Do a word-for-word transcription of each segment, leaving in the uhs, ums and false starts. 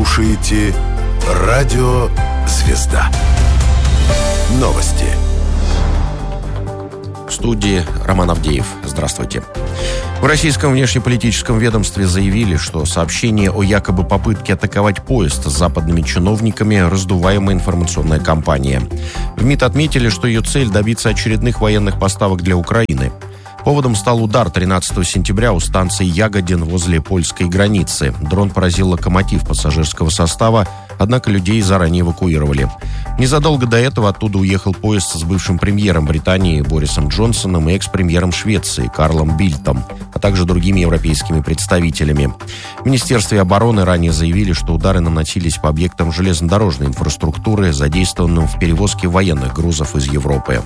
слушаете Радио Звезда. Новости. В студии Роман Авдеев. Здравствуйте. В российском внешнеполитическом ведомстве заявили, что сообщение о якобы попытке атаковать поезд с западными чиновниками – раздуваемая информационная кампания. В МИД отметили, что ее цель – добиться очередных военных поставок для Украины. Поводом стал удар тринадцатого сентября у станции Ягодин возле польской границы. Дрон поразил локомотив пассажирского состава, однако людей заранее эвакуировали. Незадолго до этого оттуда уехал поезд с бывшим премьером Британии Борисом Джонсоном и экс-премьером Швеции Карлом Бильтом, а также другими европейскими представителями. В Министерстве обороны ранее заявили, что удары наносились по объектам железнодорожной инфраструктуры, задействованным в перевозке военных грузов из Европы.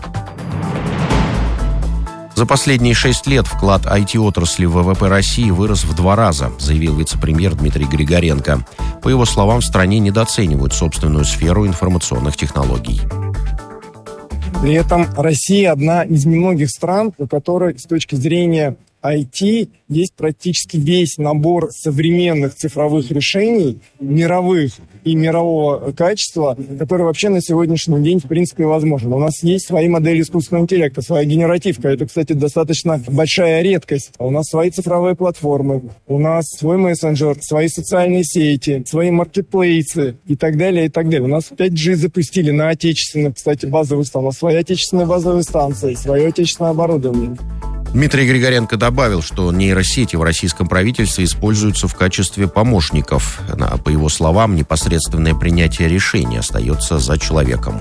За последние шесть лет вклад ай ти-отрасли в вэ вэ пэ России вырос в два раза, заявил вице-премьер Дмитрий Григоренко. По его словам, в стране недооценивают собственную сферу информационных технологий. При этом Россия одна из немногих стран, у которой с точки зрения ай ти есть практически весь набор современных цифровых решений, мировых и мирового качества, которые вообще на сегодняшний день, в принципе, возможны. У нас есть свои модели искусственного интеллекта, своя генеративка. Это, кстати, достаточно большая редкость. У нас свои цифровые платформы, у нас свой мессенджер, свои социальные сети, свои маркетплейсы и так далее, и так далее. У нас пять джи запустили на отечественных, кстати, базовых станциях. У нас свои отечественные базовые станции, свое отечественное оборудование. Дмитрий Григоренко добавил, что нейросети в российском правительстве используются в качестве помощников. По его словам, непосредственное принятие решений остается за человеком.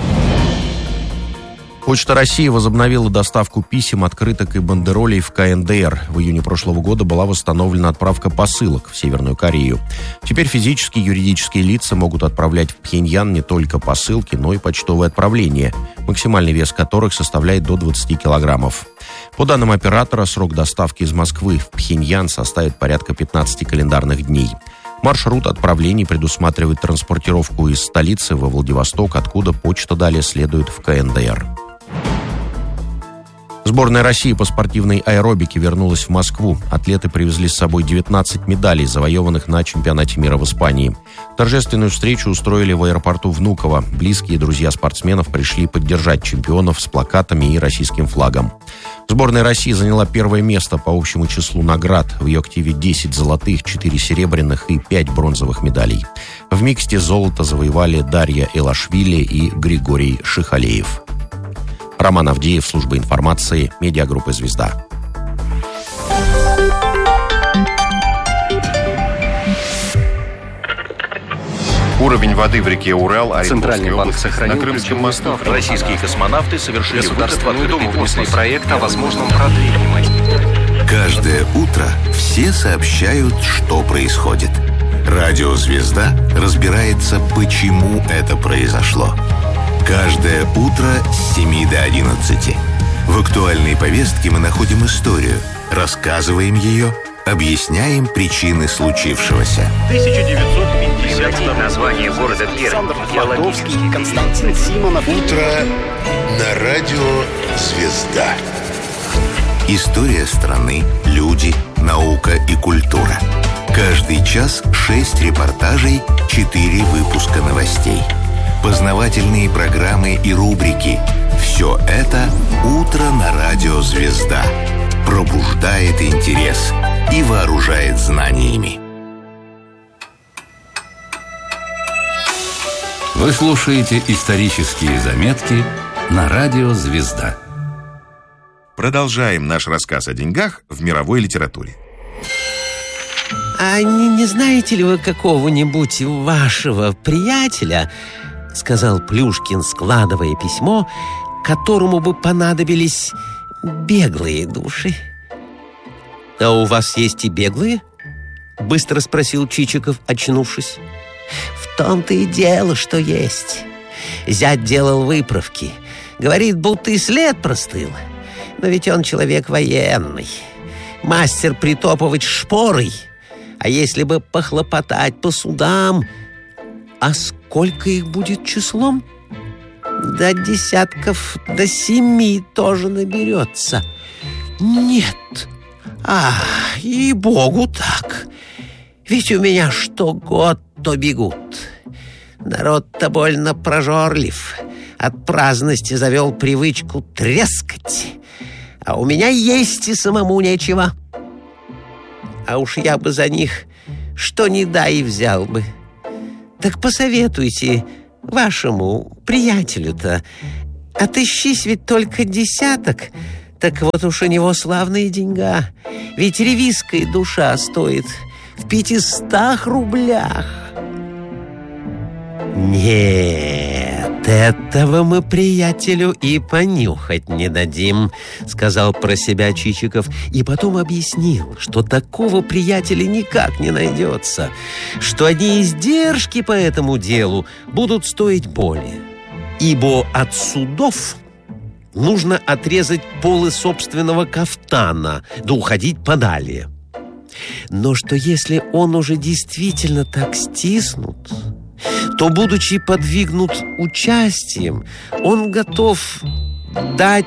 Почта России возобновила доставку писем, открыток и бандеролей в ка эн дэ эр. В июне прошлого года была восстановлена отправка посылок в Северную Корею. Теперь физические и юридические лица могут отправлять в Пхеньян не только посылки, но и почтовые отправления, максимальный вес которых составляет до двадцати килограммов. По данным оператора, срок доставки из Москвы в Пхеньян составит порядка пятнадцати календарных дней. Маршрут отправлений предусматривает транспортировку из столицы во Владивосток, откуда почта далее следует в ка эн дэ эр. Сборная России по спортивной аэробике вернулась в Москву. Атлеты привезли с собой девятнадцать медалей, завоеванных на чемпионате мира в Испании. Торжественную встречу устроили в аэропорту Внуково. Близкие и друзья спортсменов пришли поддержать чемпионов с плакатами и российским флагом. Сборная России заняла первое место по общему числу наград. В ее активе десять золотых, четыре серебряных и пять бронзовых медалей. В миксте золото завоевали Дарья Элашвили и Григорий Шихалеев. Роман Авдеев, служба информации, медиагруппа «Звезда». Уровень воды в реке Урал, Центральный банк сохранил на Крымском мосту. Российские космонавты совершили Государственную Думу внесли проект о возможном продлении. Каждое утро все сообщают, что происходит. Радио «Звезда» разбирается, почему это произошло. Каждое утро с семи до одиннадцати. В актуальной повестке мы находим историю, рассказываем ее, объясняем причины случившегося. тысяча девятьсот пятьдесят Название города Пермь. Геологический. Константин Симонов. Утро на радио «Звезда». История страны, люди, наука и культура. Каждый час шесть репортажей, четыре выпуска новостей. Познавательные программы и рубрики. Все это «Утро на радио «Звезда». Пробуждает интерес и вооружает знаниями. Вы слушаете исторические заметки на радио «Звезда». Продолжаем наш рассказ о деньгах в мировой литературе. А не, не знаете ли вы какого-нибудь вашего приятеля, сказал Плюшкин, складывая письмо, которому бы понадобились беглые души? А у вас есть и беглые? Быстро спросил Чичиков, очнувшись. В том-то и дело, что есть. Зять делал выправки. Говорит, будто и след простыл. Но ведь он человек военный. Мастер притопывать шпорой. А если бы похлопотать по судам... А сколько их будет числом? До десятков, до семи тоже наберется. Нет. А, и богу так. Ведь у меня что год, то бегут. Народ-то больно прожорлив. От праздности завел привычку трескать. А у меня есть и самому нечего. А уж я бы за них что ни дай взял бы. Так посоветуйте вашему приятелю-то. Отыщись ведь только десяток, так вот уж у него славные деньга. Ведь ревизская душа стоит в пятистах рублях. Нет, этого мы приятелю и понюхать не дадим, сказал про себя Чичиков, и потом объяснил, что такого приятеля никак не найдется, что одни издержки по этому делу будут стоить более, ибо от судов нужно отрезать полы собственного кафтана, да уходить подалее. Но что если он уже действительно так стиснут, то, будучи подвигнут участием, он готов дать...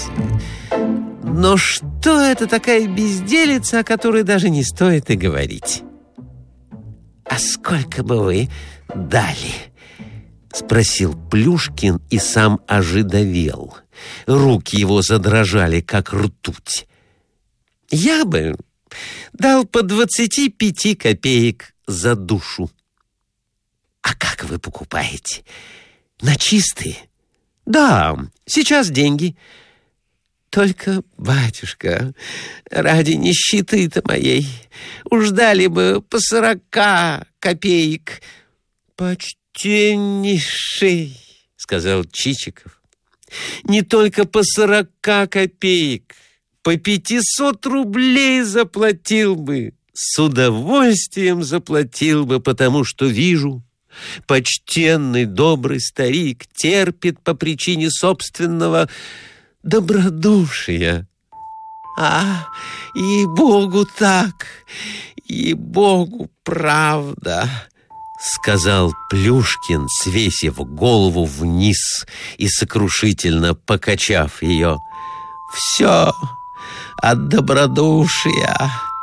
Но что это такая безделица, о которой даже не стоит и говорить? «А сколько бы вы дали?» — спросил Плюшкин и сам ожидовел. Руки его задрожали, как ртуть. «Я бы дал по двадцати пяти копеек за душу». «А как вы покупаете? На чистые?» «Да, сейчас деньги». «Только, батюшка, ради нищеты-то моей, уж дали бы по сорока копеек». «Почтеннейший», — сказал Чичиков, — «не только по сорока копеек, по пятисот рублей заплатил бы, с удовольствием заплатил бы, потому что вижу, почтенный добрый старик терпит по причине собственного добродушия». «А, ей-богу так, ей-богу правда», — сказал Плюшкин, свесив голову вниз и сокрушительно покачав ее. «Все от добродушия».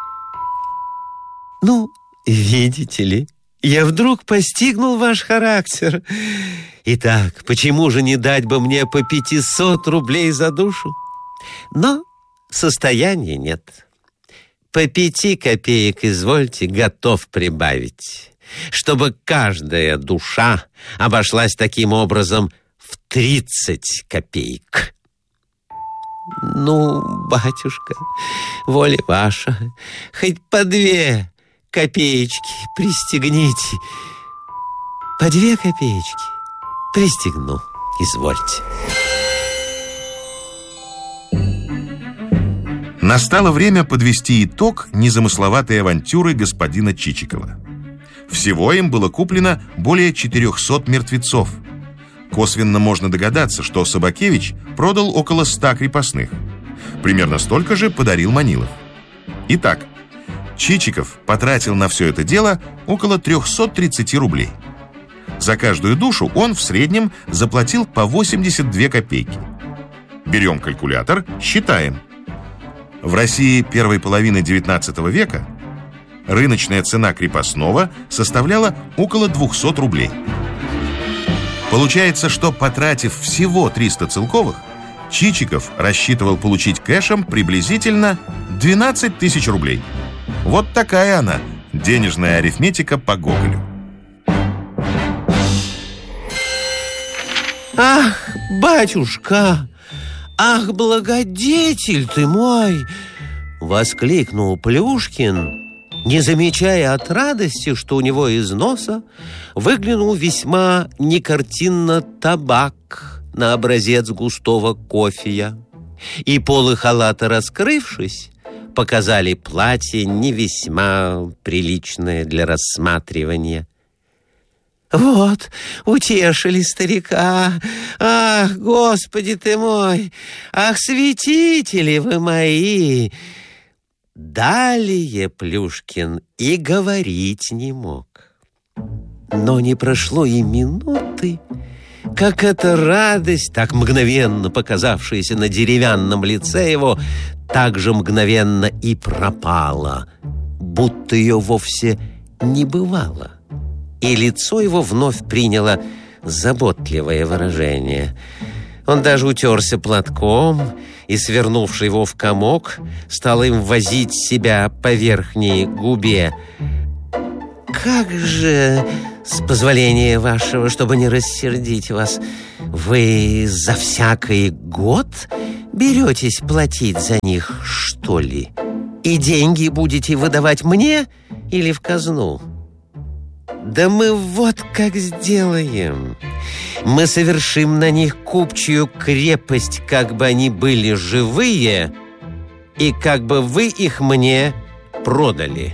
«Ну, видите ли, я вдруг постигнул ваш характер. Итак, почему же не дать бы мне по пятисот рублей за душу? Но состояния нет. По пяти копеек, извольте, готов прибавить, чтобы каждая душа обошлась таким образом в тридцать копеек». «Ну, батюшка, воля ваша, хоть по две копеечки пристегните». «По две копеечки пристегну, извольте». Настало время подвести итог незамысловатой авантюры господина Чичикова. Всего им было куплено более четырехсот мертвецов. Косвенно можно догадаться, что Собакевич продал около ста крепостных. Примерно столько же подарил Манилов. Итак, Чичиков потратил на все это дело около трехсот тридцати рублей. За каждую душу он в среднем заплатил по восемьдесят две копейки. Берем калькулятор, считаем. В России первой половины девятнадцатого века рыночная цена крепостного составляла около двухсот рублей. Получается, что, потратив всего триста целковых, Чичиков рассчитывал получить кэшем приблизительно двенадцать тысяч рублей. Вот такая она, денежная арифметика по Гоголю. «Ах, батюшка! Ах, благодетель ты мой!» — воскликнул Плюшкин, не замечая от радости, что у него из носа выглянул весьма некартинно табак на образец густого кофея, и полы халата, раскрывшись, показали платье не весьма приличное для рассматривания. «Вот, утешили старика! Ах, Господи ты мой! Ах, святители вы мои!» Далее Плюшкин и говорить не мог. Но не прошло и минуты, как эта радость, так мгновенно показавшаяся на деревянном лице его, так же мгновенно и пропала, будто ее вовсе не бывало. и лицо его вновь приняло заботливое выражение. Он даже утерся платком и, свернувши его в комок, стал им возить себя по верхней губе. «Как же, с позволения вашего, чтобы не рассердить вас, вы за всякий год беретесь платить за них, что ли? И деньги будете выдавать мне или в казну?» «Да мы вот как сделаем. Мы совершим на них купчую крепость, как бы они были живые, и как бы вы их мне продали».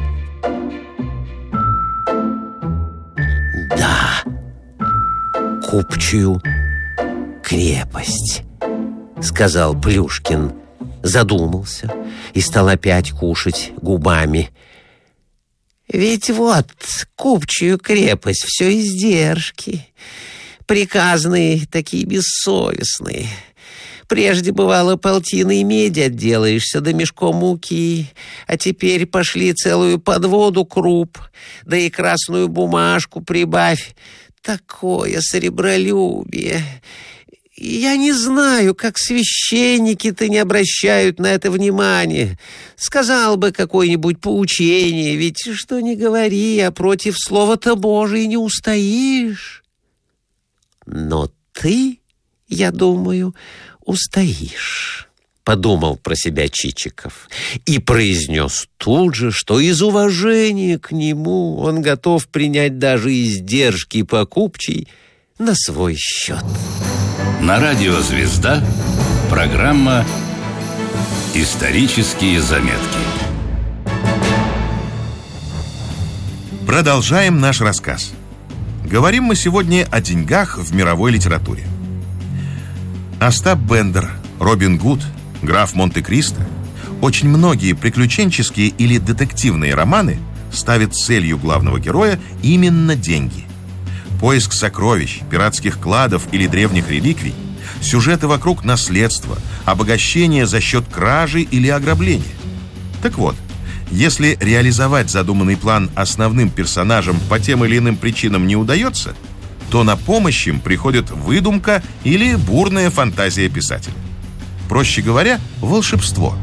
«Да, купчую крепость», — сказал Плюшкин, задумался и стал опять кушать губами. «Ведь вот купчую крепость, все издержки. Приказные такие бессовестные. Прежде, бывало, полтиной меди отделаешься, да мешком муки, а теперь пошли целую подводу круп, да и красную бумажку прибавь. Такое серебролюбие! Я не знаю, как священники-то не обращают на это внимания. Сказал бы какое-нибудь поучение, ведь что ни говори, а против слова-то Божия не устоишь. Но ты, я думаю, устоишь, — подумал про себя Чичиков и произнес тут же, что из уважения к нему он готов принять даже издержки покупчей на свой счет. На радио «Звезда» программа «Исторические заметки». Продолжаем наш рассказ. Говорим мы сегодня о деньгах в мировой литературе. Остап Бендер, Робин Гуд, граф Монте-Кристо, очень многие приключенческие или детективные романы ставят целью главного героя именно деньги. Поиск сокровищ, пиратских кладов или древних реликвий, сюжеты вокруг наследства, обогащение за счет кражи или ограбления. Так вот, если реализовать задуманный план основным персонажам по тем или иным причинам не удается, то на помощь им приходит выдумка или бурная фантазия писателя. Проще говоря, волшебство.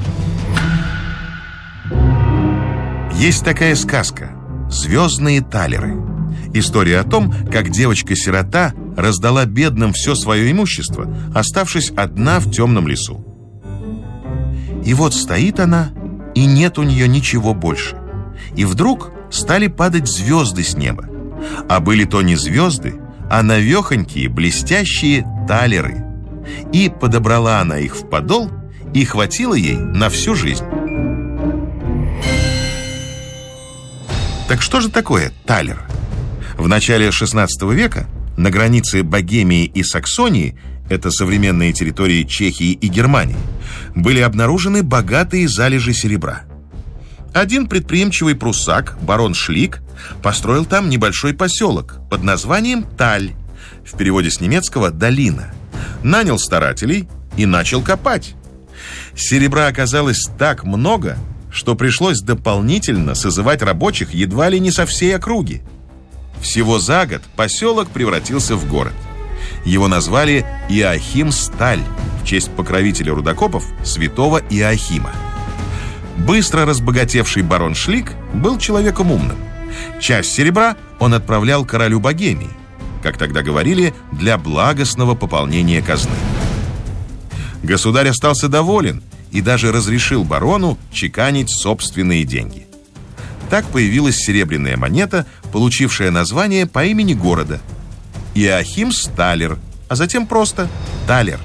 Есть такая сказка «Звездные талеры». История о том, как девочка-сирота раздала бедным все свое имущество, оставшись одна в темном лесу. И вот стоит она, и нет у нее ничего больше. И вдруг стали падать звезды с неба. А были то не звезды, а навехонькие блестящие талеры. И подобрала она их в подол, и хватило ей на всю жизнь. Так что же такое талер? В начале шестнадцатого века на границе Богемии и Саксонии, это современные территории Чехии и Германии, были обнаружены богатые залежи серебра. Один предприимчивый пруссак, барон Шлик, построил там небольшой поселок под названием Таль, в переводе с немецкого «долина», нанял старателей и начал копать. Серебра оказалось так много, что пришлось дополнительно созывать рабочих едва ли не со всей округи. Всего за год поселок превратился в город. Его назвали Иоахимсталь в честь покровителя рудокопов святого Иоахима. Быстро разбогатевший барон Шлик был человеком умным. Часть серебра он отправлял королю Богемии, как тогда говорили, для благостного пополнения казны. Государь остался доволен и даже разрешил барону чеканить собственные деньги. Так появилась серебряная монета, получившая название по имени города – Иоахимсталер, а затем просто талер.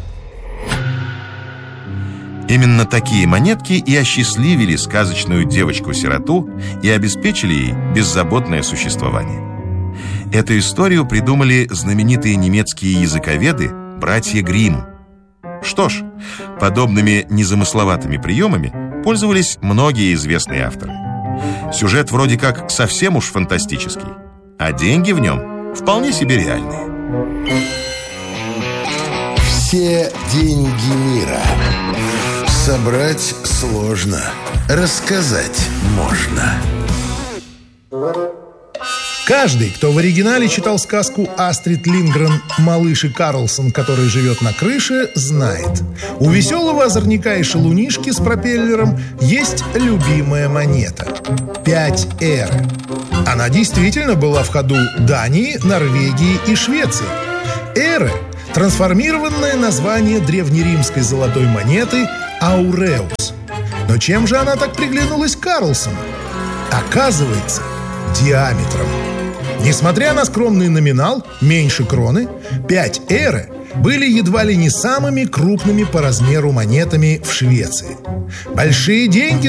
Именно такие монетки и осчастливили сказочную девочку-сироту и обеспечили ей беззаботное существование. Эту историю придумали знаменитые немецкие языковеды братья Гримм. Что ж, подобными незамысловатыми приемами пользовались многие известные авторы. Сюжет вроде как совсем уж фантастический, а деньги в нем вполне себе реальные. Все деньги мира. Собрать сложно, рассказать можно. Каждый, кто в оригинале читал сказку Астрид Линдгрен «Малыш и Карлсон, который живет на крыше», знает. У веселого озорника и шалунишки с пропеллером есть любимая монета – пять эры. Она действительно была в ходу Дании, Норвегии и Швеции. Эры – трансформированное название древнеримской золотой монеты ауреус. Но чем же она так приглянулась Карлсону? Оказывается, диаметром. Несмотря на скромный номинал, меньше кроны, пять эры были едва ли не самыми крупными по размеру монетами в Швеции. Большие деньги